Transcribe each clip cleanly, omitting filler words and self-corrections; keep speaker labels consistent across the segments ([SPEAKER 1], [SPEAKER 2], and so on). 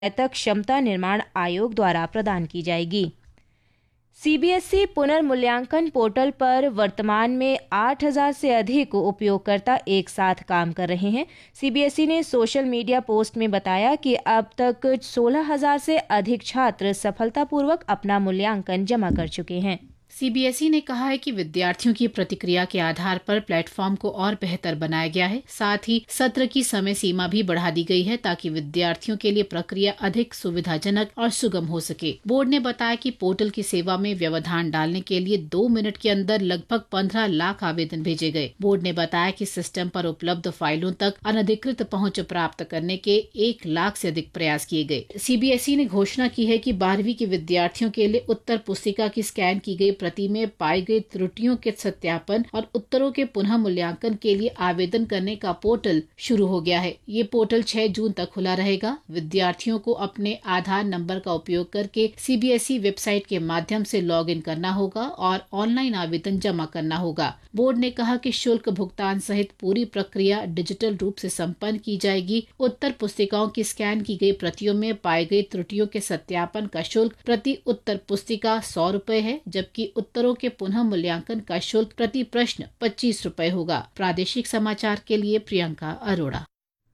[SPEAKER 1] तक क्षमता निर्माण आयोग द्वारा प्रदान की जाएगी। सीबीएसई पुनर्मूल्यांकन पोर्टल पर वर्तमान में 8,000 से अधिक उपयोगकर्ता एक साथ काम कर रहे हैं। सीबीएसई ने सोशल मीडिया पोस्ट में बताया कि अब तक 16,000 से अधिक छात्र सफलतापूर्वक अपना मूल्यांकन जमा कर चुके हैं।
[SPEAKER 2] सीबीएसई ने कहा है कि विद्यार्थियों की प्रतिक्रिया के आधार पर प्लेटफॉर्म को और बेहतर बनाया गया है। साथ ही सत्र की समय सीमा भी बढ़ा दी गई है ताकि विद्यार्थियों के लिए प्रक्रिया अधिक सुविधाजनक और सुगम हो सके। बोर्ड ने बताया कि पोर्टल की सेवा में व्यवधान डालने के लिए 2 मिनट के अंदर लगभग 15 लाख आवेदन भेजे गए। बोर्ड ने बताया कि सिस्टम पर उपलब्ध फाइलों तक अनधिकृत पहुँच प्राप्त करने के 1 लाख से अधिक प्रयास किए गए। सीबीएसई ने घोषणा की है कि 12वीं के विद्यार्थियों के लिए उत्तर पुस्तिका की स्कैन की गई प्रति में पाई गई त्रुटियों के सत्यापन और उत्तरों के पुनः मूल्यांकन के लिए आवेदन करने का पोर्टल शुरू हो गया है। ये पोर्टल 6 जून तक खुला रहेगा। विद्यार्थियों को अपने आधार नंबर का उपयोग करके सीबीएसई वेबसाइट के माध्यम से लॉगिन करना होगा और ऑनलाइन आवेदन जमा करना होगा। बोर्ड ने कहा कि शुल्क भुगतान सहित पूरी प्रक्रिया डिजिटल रूप से संपन्न की जाएगी। उत्तर पुस्तिकाओं की स्कैन की गई प्रतियों में पाई गई त्रुटियों के सत्यापन का शुल्क प्रति उत्तर पुस्तिका 100 रुपए है, जबकि उत्तरों के पुनः मूल्यांकन का शुल्क प्रति प्रश्न 25 रुपए होगा। प्रादेशिक समाचार के लिए प्रियंका अरोड़ा।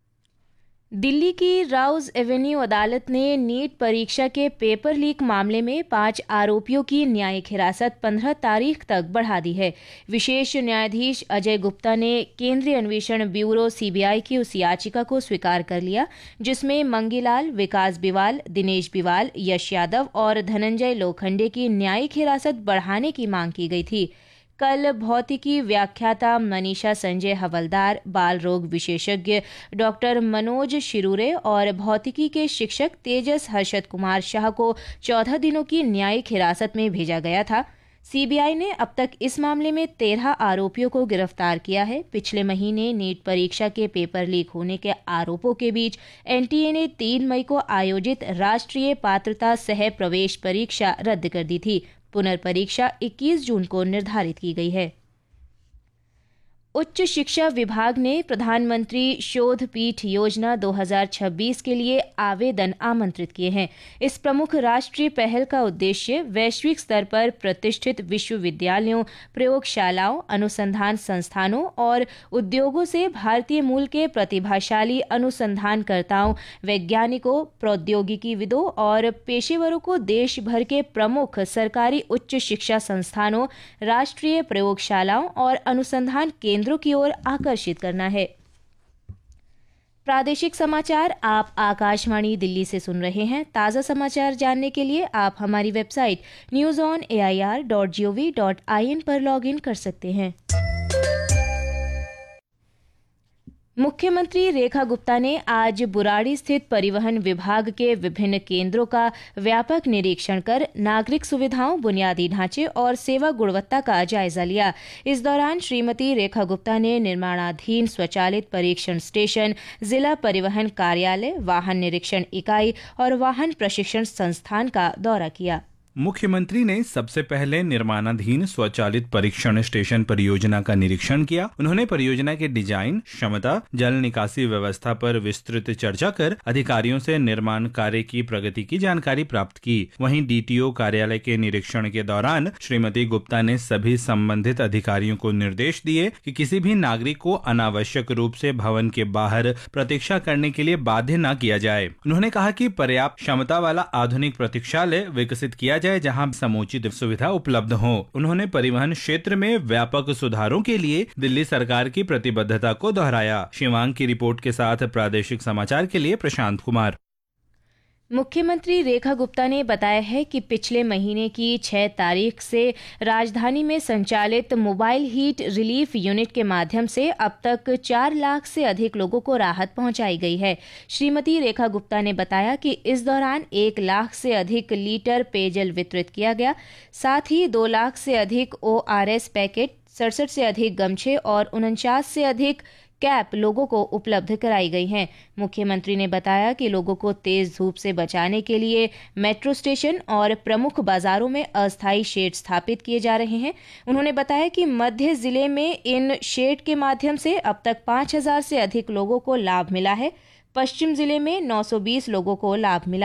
[SPEAKER 1] दिल्ली की राउज एवेन्यू अदालत ने नीट परीक्षा के पेपर लीक मामले में 5 आरोपियों की न्यायिक हिरासत 15 तारीख तक बढ़ा दी है। विशेष न्यायाधीश अजय गुप्ता ने केंद्रीय अन्वेषण ब्यूरो सीबीआई की उस याचिका को स्वीकार कर लिया जिसमें मंगीलाल, विकास बिवाल, दिनेश बिवाल, यश यादव और धनंजय लोखंडे की न्यायिक हिरासत बढ़ाने की मांग की गई थी। कल भौतिकी व्याख्याता मनीषा संजय हवलदार, बाल रोग विशेषज्ञ डॉक्टर मनोज शिरूरे और भौतिकी के शिक्षक तेजस हर्षद कुमार शाह को 14 दिनों की न्यायिक हिरासत में भेजा गया था। सीबीआई ने अब तक इस मामले में 13 आरोपियों को गिरफ्तार किया है। पिछले महीने नीट परीक्षा के पेपर लीक होने के आरोपों के बीच एनटीए ने 3 मई को आयोजित राष्ट्रीय पात्रता सह प्रवेश परीक्षा रद्द कर दी थी। पुनर्परीक्षा 21 जून को निर्धारित की गई है। उच्च शिक्षा विभाग ने प्रधानमंत्री शोध पीठ योजना 2026 के लिए आवेदन आमंत्रित किए हैं। इस प्रमुख राष्ट्रीय पहल का उद्देश्य वैश्विक स्तर पर प्रतिष्ठित विश्वविद्यालयों, प्रयोगशालाओं, अनुसंधान संस्थानों और उद्योगों से भारतीय मूल के प्रतिभाशाली अनुसंधानकर्ताओं, वैज्ञानिकों, प्रौद्योगिकीविदों और पेशेवरों को देश भर के प्रमुख सरकारी उच्च शिक्षा संस्थानों, राष्ट्रीय प्रयोगशालाओं और अनुसंधान केंद्रों की ओर आकर्षित करना है। प्रादेशिक समाचार आप आकाशवाणी दिल्ली से सुन रहे हैं। ताज़ा समाचार जानने के लिए आप हमारी वेबसाइट newsonair.gov.in पर लॉगिन कर सकते हैं। मुख्यमंत्री रेखा गुप्ता ने आज बुराड़ी स्थित परिवहन विभाग के विभिन्न केंद्रों का व्यापक निरीक्षण कर नागरिक सुविधाओं, बुनियादी ढांचे और सेवा गुणवत्ता का जायजा लिया। इस दौरान श्रीमती रेखा गुप्ता ने निर्माणाधीन स्वचालित परीक्षण स्टेशन, जिला परिवहन कार्यालय, वाहन निरीक्षण इकाई और वाहन प्रशिक्षण संस्थान का दौरा किया।
[SPEAKER 3] मुख्यमंत्री ने सबसे पहले निर्माणाधीन स्वचालित परीक्षण स्टेशन परियोजना का निरीक्षण किया। उन्होंने परियोजना के डिजाइन, क्षमता, जल निकासी व्यवस्था पर विस्तृत चर्चा कर अधिकारियों से निर्माण कार्य की प्रगति की जानकारी प्राप्त की। वहीं डीटीओ कार्यालय के निरीक्षण के दौरान श्रीमती गुप्ता ने सभी संबंधित अधिकारियों को निर्देश दिए कि किसी भी नागरिक को अनावश्यक रूप से भवन के बाहर प्रतीक्षा करने के लिए बाध्य न किया जाए। उन्होंने कहा कि पर्याप्त क्षमता वाला आधुनिक प्रतीक्षालय विकसित किया जहां समुचित सुविधा उपलब्ध हो। उन्होंने परिवहन क्षेत्र में व्यापक सुधारों के लिए दिल्ली सरकार की प्रतिबद्धता को दोहराया। शिवांग की रिपोर्ट के साथ प्रादेशिक समाचार के लिए प्रशांत कुमार।
[SPEAKER 1] मुख्यमंत्री रेखा गुप्ता ने बताया है कि पिछले महीने की 6 तारीख से राजधानी में संचालित मोबाइल हीट रिलीफ यूनिट के माध्यम से अब तक 4 लाख से अधिक लोगों को राहत पहुंचाई गई है। श्रीमती रेखा गुप्ता ने बताया कि इस दौरान 1 लाख से अधिक लीटर पेयजल वितरित किया गया। साथ ही 2 लाख से अधिक ORS पैकेट, 67 से अधिक गमछे और 49 से अधिक कैप लोगों को उपलब्ध कराई गई हैं। मुख्यमंत्री ने बताया कि लोगों को तेज धूप से बचाने के लिए मेट्रो स्टेशन और प्रमुख बाजारों में अस्थायी शेड स्थापित किए जा रहे हैं। उन्होंने बताया कि मध्य जिले में इन शेड के माध्यम से अब तक 5,000 से अधिक लोगों को लाभ मिला है। पश्चिम जिले में 920 लोगों को लाभ मिला।